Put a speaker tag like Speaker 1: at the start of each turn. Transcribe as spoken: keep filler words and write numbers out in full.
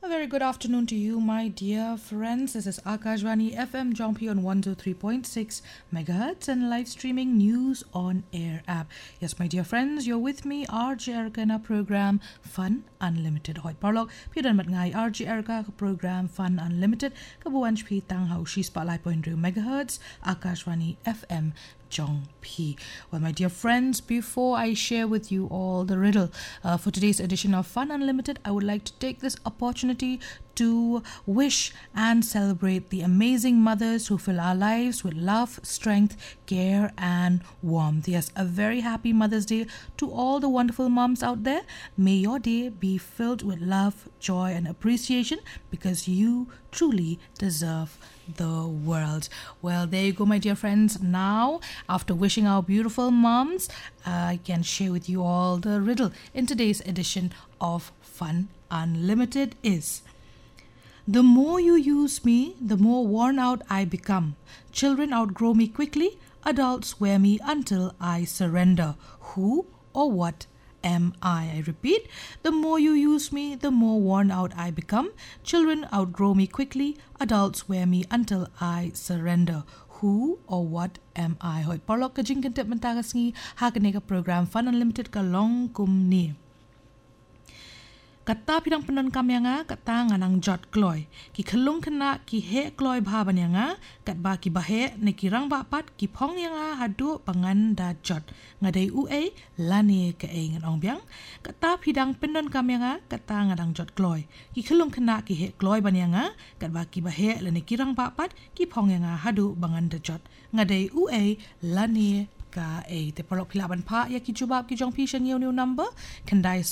Speaker 1: very good afternoon to you, my dear friends. This is Akashvani F M Jongpi on one oh three point six megahertz and live streaming news on air app. Yes, my dear friends, you're with me, R J Erica, in our program Fun Unlimited. Hoy parlok, pidan mat ngai R J Erica program Fun Unlimited. Kabuan pi tang hau shi spotlight point two megahertz Akashvani F M Jongpi. Well, my dear friends, before I share with you all the riddle uh, for today's edition of Fun Unlimited, I would like to take this opportunity to wish and celebrate the amazing mothers who fill our lives with love, strength, care, and warmth. Yes, a very happy Mother's Day to all the wonderful moms out there. May your day be filled with love, joy, and appreciation because you truly deserve the world. Well, there you go, my dear friends. Now, after wishing our beautiful moms, I can share with you all the riddle in today's edition of Fun Unlimited is: the more you use me, the more worn out I become. Children outgrow me quickly, adults wear me until I surrender. Who or what am I? I repeat, the more you use me, the more worn out I become. Children outgrow me quickly, adults wear me until I surrender. Who or what am I? Hoy parlok ka jing kentep mentagas ngi hakane ka program Fun Unlimited ka long kum ni. Kata pidang penon kami nga kata nganang jot kloy ki khelung kena ki he kloy bhaban nga kat ba ki bahe ne kirang ba pat ki phong nga hadu pangan da jot ngadai u e lani ka e ngan ong byang kata pidang penon kami nga kata nganang jot kloy ki khelung kena ki he kloy ban nga kat ba ki bahe lani kirang ba pat ki phong nga hadu pangan da jot ngadai u e lani ka e te polok pilaban pa ya ki jubab ki jong pi shan new number kendai